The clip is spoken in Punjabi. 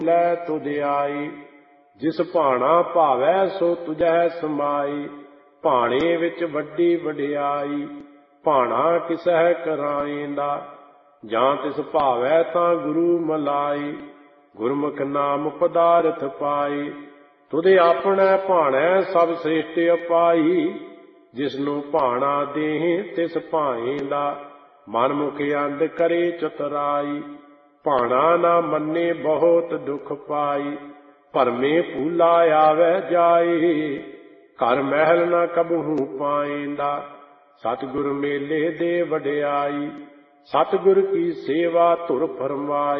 ਲੈ ਤੁਧ ਆਈ। ਜਿਸ ਭਾਣਾ ਭਾਵੈ ਸੋ ਤੁਝੈ ਸਮਾਈ। ਭਾਣੇ ਵਿੱਚ ਵੱਡੀ ਵਡਿਆਈ, ਭਾਣਾ ਕਿਸਹਿ ਕਰਾਏਂਦਾ। ਜਾਂ ਤਿਸ ਭਾਵੈ ਤਾਂ ਗੁਰੂ ਮਲਾਈ, ਗੁਰਮੁਖ ਨਾਮ ਪਦਾਰਥ ਪਾਈ। ਤੁਧ ਆਪਣੈ ਭਾਣੈ ਸਭ ਸ੍ਰਿਸ਼ਟ ਅਪਾਈ। ਜਿਸਨੂੰ ਭਾਣਾ ਦੇਹ ਤਿਸ ਭਾਏਂਦਾ। ਮਨ ਮੁਖ ਅੰਧ ਕਰੇ ਚਤੁਰਾਈ। ਭਾਣਾ ਨਾ ਮੰਨੇ ਬਹੁਤ ਦੁਖ ਪਾਈ। ਭਰਮੇ ਭੂਲਾ ਆਵੈ ਜਾਏ, ਘਰ ਮਹਿਲ ਨਾ ਕਬਹੂ ਪਾਏਂਦਾ। ਸਤਿਗੁਰ ਮੇਲੇ ਦੇ ਵਡਿਆਈ, ਸਤਿਗੁਰ ਕੀ ਸੇਵਾ ਧੁਰ ਫਰਮਾਈ।